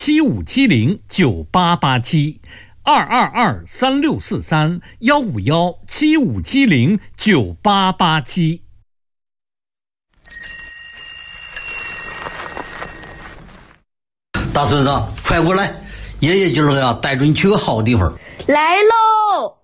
75709887，2223643，15175709887。 大孙子，快过来，爷爷今儿个呀带着你去个好地方。 来喽！